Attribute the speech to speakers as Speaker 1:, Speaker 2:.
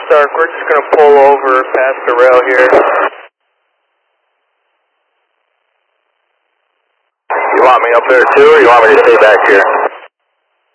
Speaker 1: Stark, we're just going to pull over past the rail here.
Speaker 2: You want me up there too, or you want me to stay back here?